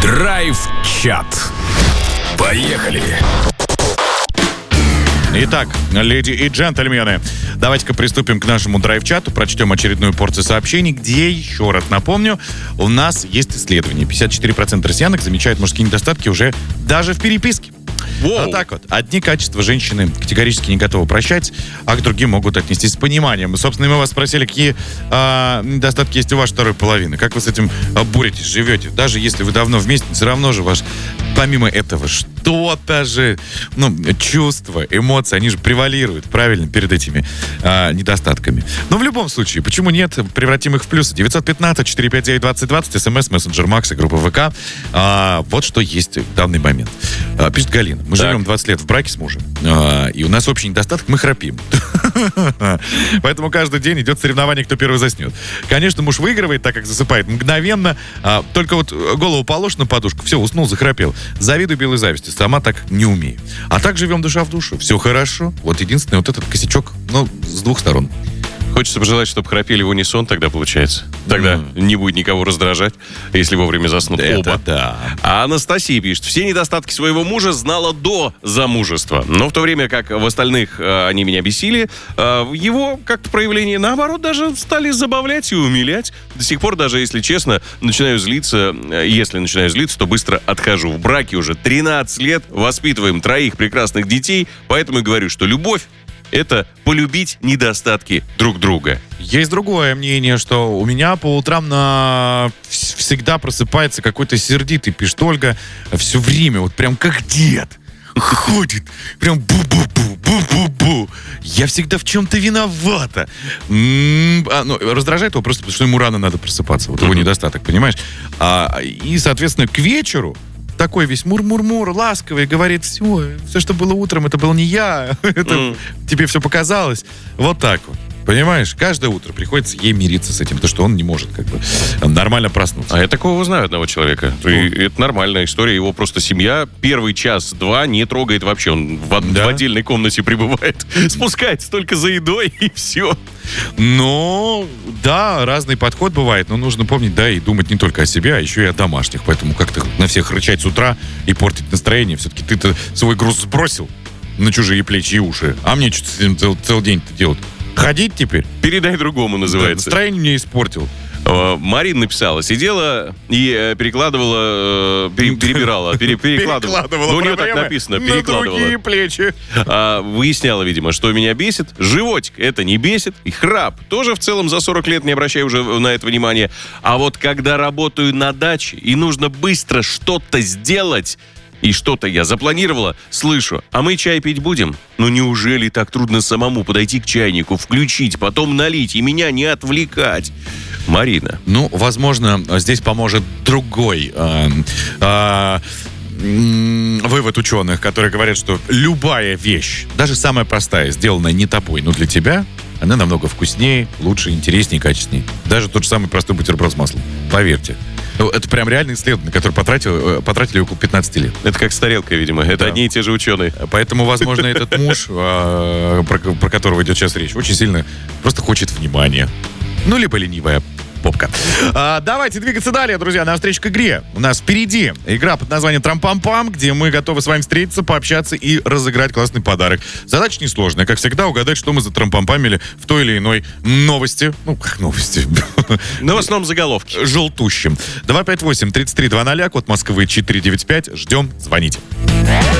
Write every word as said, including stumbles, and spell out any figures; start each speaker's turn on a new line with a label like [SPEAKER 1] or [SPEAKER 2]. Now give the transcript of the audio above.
[SPEAKER 1] Драйв-чат. Поехали!
[SPEAKER 2] Итак, леди и джентльмены, давайте-ка приступим к нашему драйв-чату, прочтем очередную порцию сообщений, где, еще раз напомню, у нас есть исследование. пятьдесят четыре процента россиянок замечают мужские недостатки уже даже в переписке.
[SPEAKER 3] Воу.
[SPEAKER 2] Вот так вот. Одни качества женщины категорически не готовы прощать, а к другим могут отнестись с пониманием. И, собственно, мы вас спросили, какие а, недостатки есть у вашей второй половины. Как вы с этим а, боретесь, живете? Даже если вы давно вместе, все равно же ваш, помимо этого, что-то же, ну, чувства, эмоции, они же превалируют, правильно, перед этими а, недостатками. Но в любом случае, почему нет? Превратим их в плюсы. девятьсот пятнадцать четыреста пятьдесят девять двадцать двадцать, смс, мессенджер Макс и группа ВК. А, вот что есть в данный момент. А, пишет Галина. Мы так. живем двадцать лет в браке с мужем, а, и у нас общий недостаток — мы храпим. Поэтому каждый день идет соревнование, кто первый заснет. Конечно, муж выигрывает, так как засыпает мгновенно. А, только вот голову положишь на подушку, все, уснул, захрапел. Завидую белой зависти, сама так не умею. А так живем душа в душу, все хорошо. Вот единственный вот этот косячок, ну, с двух сторон.
[SPEAKER 3] Хочется пожелать, чтобы храпели в унисон, тогда получается. Тогда mm. не будет никого раздражать, если вовремя заснут
[SPEAKER 2] Это
[SPEAKER 3] оба.
[SPEAKER 2] Да.
[SPEAKER 3] А Анастасия пишет: все недостатки своего мужа знала до замужества. Но в то время как в остальных э, они меня бесили, э, его как-то проявления, наоборот, даже стали забавлять и умилять. До сих пор, даже если честно, начинаю злиться. Э, если начинаю злиться, то быстро отхожу. В браке уже тринадцать лет, воспитываем троих прекрасных детей, поэтому и говорю, что любовь — это полюбить недостатки друг друга.
[SPEAKER 2] Есть другое мнение, что у меня по утрам на... всегда просыпается какой-то сердитый, пишет Ольга, все время, вот прям как дед. Ходит, прям бу-бу-бу, бу-бу-бу. Я всегда в чем-то виновата. М-м, а, ну, раздражает его просто, потому что ему рано надо просыпаться. Вот его недостаток, понимаешь? А, и, соответственно, к вечеру такой весь мур-мур-мур, ласковый, говорит: все, все, что было утром, это был не я, это mm. тебе все показалось. Вот так вот. Понимаешь, каждое утро приходится ей мириться с этим, потому что он не может как бы нормально проснуться.
[SPEAKER 3] А я такого знаю одного человека. И это нормальная история. Его просто семья первый час-два не трогает вообще. Он в, да? в отдельной комнате пребывает. Спускается только за едой, и все.
[SPEAKER 2] Ну, да, разный подход бывает, но нужно помнить, да, и думать не только о себе, а еще и о домашних. Поэтому как-то на всех рычать с утра и портить настроение. Все-таки ты-то свой груз сбросил на чужие плечи и уши. А мне что-то с этим цел, целый день-то делать? Ходить теперь?
[SPEAKER 3] Передай другому, называется.
[SPEAKER 2] Да, настроение мне испортил.
[SPEAKER 3] Марина написала, сидела и э, перекладывала, э, пере, перебирала, пере, перекладывала.
[SPEAKER 2] перекладывала.
[SPEAKER 3] Ну, у нее так написано, перекладывала.
[SPEAKER 2] На другие плечи.
[SPEAKER 3] А, выясняла, видимо, что меня бесит. Животик это не бесит. И храп тоже в целом за сорок лет не обращаю уже на это внимания. А вот когда работаю на даче и нужно быстро что-то сделать, и что-то я запланировала, слышу: а мы чай пить будем? Ну неужели так трудно самому подойти к чайнику, включить, потом налить и меня не отвлекать? Марина.
[SPEAKER 2] Ну, возможно, здесь поможет другой э, э, вывод ученых, которые говорят, что любая вещь, даже самая простая, сделанная не тобой, но для тебя, она намного вкуснее, лучше, интереснее, качественнее. Даже тот же самый простой бутерброд с маслом. Поверьте. Это прям реальный исследование, который потратил, потратили около пятнадцать лет.
[SPEAKER 3] Это как с тарелкой, видимо. Это да. одни и те же ученые.
[SPEAKER 2] Поэтому, возможно, этот муж, про которого идет сейчас речь, очень сильно просто хочет внимания. Ну, либо ленивая попка. А, давайте двигаться далее, друзья, на встречу к игре. У нас впереди игра под названием «Трам-пам-пам», где мы готовы с вами встретиться, пообщаться и разыграть классный подарок. Задача несложная. Как всегда, угадать, что мы затрампампамили в той или иной новости. Ну, как новости?
[SPEAKER 3] Новостном заголовке.
[SPEAKER 2] Желтущем. два пять восемь тридцать три двадцать, код Москвы четыреста девяносто пять. Ждем, звоните.